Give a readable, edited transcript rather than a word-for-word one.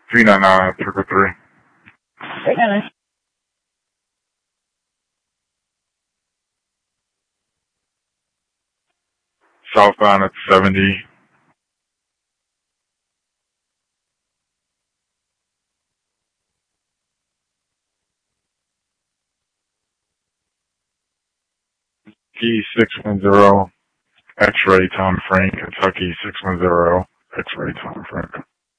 399 Circle 3. Hello. Southbound at 70. T610, X-ray Tom Frank, Kentucky 610, X-ray Tom Frank.